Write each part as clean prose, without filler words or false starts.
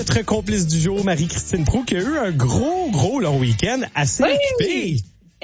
Notre complice du jour, Marie-Christine Proulx, qui a eu un gros long week-end assez occupé.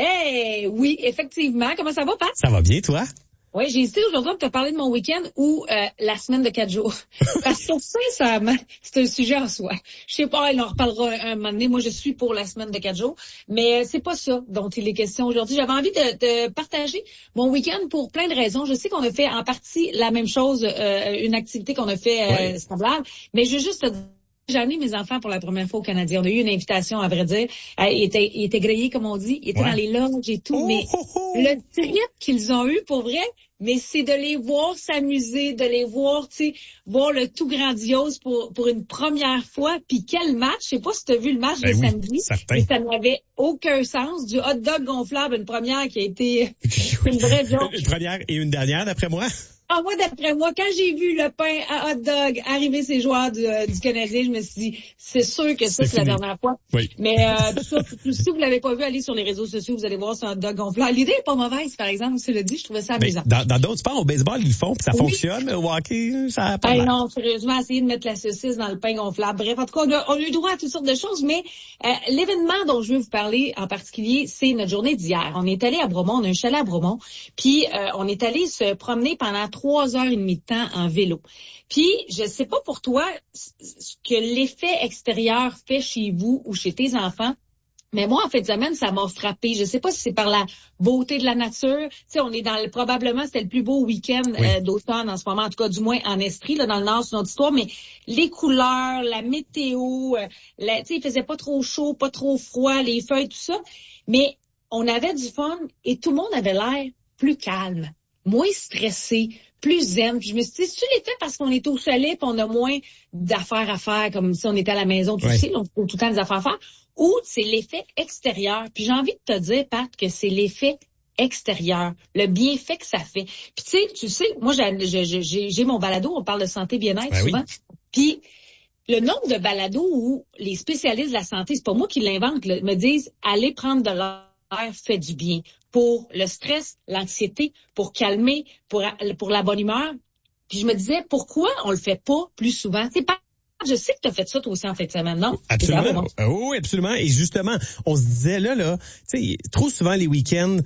Oui, effectivement. Comment ça va, Pat? Ça va bien, toi? Oui, j'ai hésité aujourd'hui de te parler de mon week-end ou la semaine de 4 jours. Parce que sincèrement, c'est un sujet en soi. Je sais pas, on en reparlera un moment donné. Moi, je suis pour la semaine de 4 jours. Mais c'est pas ça dont il est question aujourd'hui. J'avais envie de partager mon week-end pour plein de raisons. Je sais qu'on a fait en partie la même chose, une activité qu'on a fait semblable. Mais je veux juste te dire, j'ai amené mes enfants pour la première fois au Canadien. On a eu une invitation, à vrai dire. Ils étaient grillés, comme on dit. Ils étaient dans les loges et tout. Mais le trip qu'ils ont eu, pour vrai, mais c'est de les voir s'amuser, de les voir, tu sais, voir le tout grandiose pour une première fois. Puis quel match! Je sais pas si tu as vu le match de samedi. Mais ça n'avait aucun sens. Du hot dog gonflable, une première qui a été une vraie joke. Une première et une dernière, d'après moi. Ah, moi, d'après moi, quand j'ai vu le pain à hot dog arriver ces joueurs du Canadien, je me suis dit, c'est sûr que ça, c'est la dernière fois. Oui. Mais tout ça, si vous l'avez pas vu, allez sur les réseaux sociaux, vous allez voir, c'est un hot dog gonflable. L'idée est pas mauvaise, par exemple, je le dis, je trouvais ça amusant. Dans d'autres sports, au baseball, ils le font, puis ça fonctionne. Au hockey, ça a pas mal. Non, sérieusement, essayer de mettre la saucisse dans le pain gonflable. Bref, en tout cas, on a eu droit à toutes sortes de choses, mais l'événement dont je veux vous parler en particulier, c'est notre journée d'hier. On est allé à Bromont, on a un chalet à Bromont, puis on est allé se promener pendant 3h30 de temps en vélo. Puis, je sais pas pour toi ce que l'effet extérieur fait chez vous ou chez tes enfants, mais moi, en fin de semaine, ça m'a frappé. Je sais pas si c'est par la beauté de la nature. Tu sais, on est probablement, c'était le plus beau week-end d'automne en ce moment, en tout cas, du moins en Estrie, là, dans le Nord, c'est notre histoire, mais les couleurs, la météo, tu sais, il faisait pas trop chaud, pas trop froid, les feuilles, tout ça. Mais on avait du fun et tout le monde avait l'air plus calme, moins stressé, plus zen. Puis je me suis dit, c'est-tu l'effet parce qu'on est au chalet et on a moins d'affaires à faire, comme si on était à la maison, tu sais, on a tout le temps des affaires à faire, ou c'est l'effet extérieur. Puis j'ai envie de te dire, Pat, que c'est l'effet extérieur, le bienfait que ça fait. Puis tu sais, moi j'ai mon balado, on parle de santé bien-être souvent. Puis le nombre de balados où les spécialistes de la santé, c'est pas moi qui l'invente, me disent, allez prendre de l'air fait du bien pour le stress, l'anxiété, pour calmer, pour la bonne humeur. Puis je me disais, pourquoi on le fait pas plus souvent? C'est pas, je sais que tu as fait ça toi aussi en fin de semaine, non? Absolument. Oui, absolument. Et justement, on se disait là, tu sais, trop souvent les week-ends,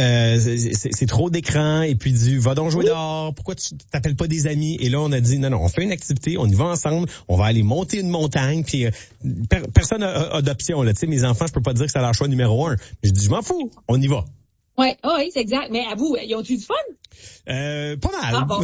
c'est trop d'écran et puis va donc jouer dehors. Pourquoi tu t'appelles pas des amis? Et là, on a dit non, on fait une activité, on y va ensemble, on va aller monter une montagne. Puis personne n'a d'option là. Tu sais, mes enfants, je peux pas dire que c'est leur choix numéro 1. Je dis, je m'en fous, on y va. Oui, c'est exact. Mais à vous, ils ont eu du fun? Pas mal. Ah bon.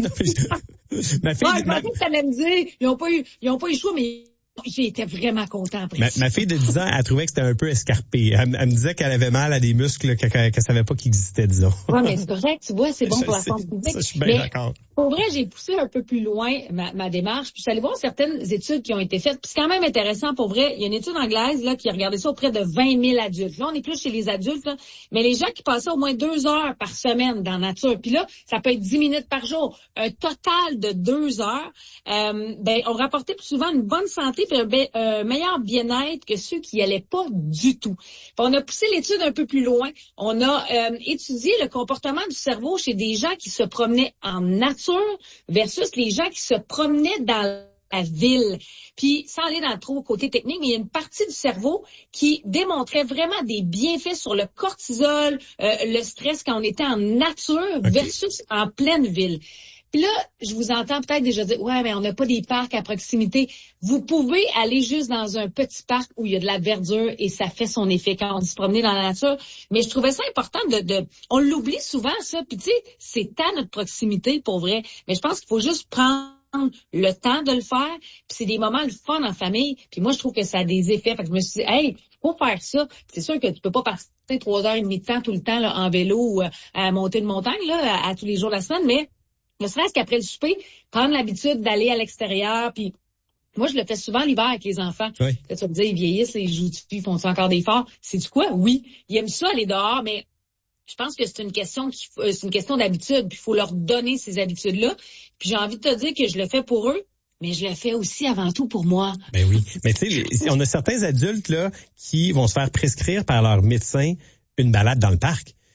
Ma fille, je pensais que ça allait me dire, ils ont pas eu le choix, mais j'ai été vraiment content après. Ma fille de 10 ans, elle trouvait que c'était un peu escarpé. Elle me disait qu'elle avait mal à des muscles qu'elle savait pas qu'ils existaient, disons. Oui, mais c'est correct, tu vois, c'est bon pour la santé publique. Ça, je suis bien d'accord. Pour vrai, j'ai poussé un peu plus loin ma démarche. Puis je suis allée voir certaines études qui ont été faites. Puis c'est quand même intéressant, pour vrai. Il y a une étude anglaise là qui a regardé ça auprès de 20 000 adultes. Là, on est plus chez les adultes, là. Mais les gens qui passaient au moins 2 heures par semaine dans la nature, puis là, ça peut être 10 minutes par jour, un total de 2 heures, on rapportait plus souvent une bonne santé puis un meilleur bien-être que ceux qui n'y allaient pas du tout. Puis on a poussé l'étude un peu plus loin. On a étudié le comportement du cerveau chez des gens qui se promenaient en nature versus les gens qui se promenaient dans la ville. Puis, sans aller dans trop côté technique, mais il y a une partie du cerveau qui démontrait vraiment des bienfaits sur le cortisol, le stress quand on était en nature versus en pleine ville. Puis là, je vous entends peut-être déjà dire, ouais, mais on n'a pas des parcs à proximité. Vous pouvez aller juste dans un petit parc où il y a de la verdure et ça fait son effet quand on dit se promener dans la nature. Mais je trouvais ça important on l'oublie souvent, ça. Puis tu sais, c'est à notre proximité, pour vrai. Mais je pense qu'il faut juste prendre le temps de le faire. Puis c'est des moments de fun en famille. Puis moi, je trouve que ça a des effets. Fait que je me suis dit, hey, faut faire ça. C'est sûr que tu peux pas passer 3h30 de temps tout le temps là, en vélo ou à monter une montagne là, à tous les jours de la semaine, mais ne serait-ce qu'après le souper, prendre l'habitude d'aller à l'extérieur, puis moi, je le fais souvent l'hiver avec les enfants. Oui. Là, tu vas me dire, ils vieillissent, ils jouent du filles, font-ils encore des efforts? C'est du quoi? Oui. Ils aiment ça aller dehors, mais je pense que c'est une question d'habitude, puis il faut leur donner ces habitudes-là. Puis j'ai envie de te dire que je le fais pour eux, mais je le fais aussi avant tout pour moi. Ben oui. Mais tu sais, on a certains adultes là qui vont se faire prescrire par leur médecin une balade dans le parc.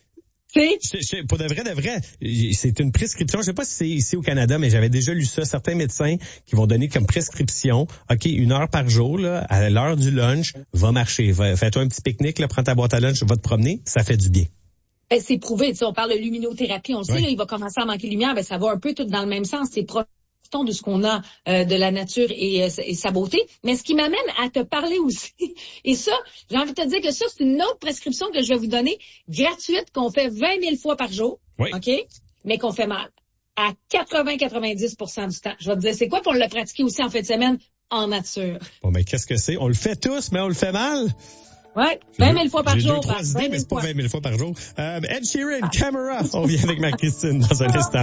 Pour de vrai, c'est une prescription. Je sais pas si c'est ici au Canada, mais j'avais déjà lu ça. Certains médecins qui vont donner comme prescription, OK, 1 heure par jour, là, à l'heure du lunch, va marcher. Fais-toi un petit pique-nique, là, prends ta boîte à lunch, va te promener. Ça fait du bien. Ben, c'est prouvé. On parle de luminothérapie. On le sait, là, il va commencer à manquer de lumière. Ben, ça va un peu tout dans le même sens. C'est profitons de ce qu'on a de la nature et sa beauté. Mais ce qui m'amène à te parler aussi, et ça, j'ai envie de te dire que ça, c'est une autre prescription que je vais vous donner, gratuite, qu'on fait 20 000 fois par jour, OK? Mais qu'on fait mal. À 80-90% du temps. Je vais te dire, c'est quoi pour le pratiquer aussi en fin de semaine en nature? Bon, ben, qu'est-ce que c'est? On le fait tous, mais on le fait mal. Ouais, 20 000 fois par J'ai jour. J'ai 2-3 idées, mais c'est pas 20 000 fois par jour. Ed Sheeran, Camera. On vient avec Marie-Christine dans un instant.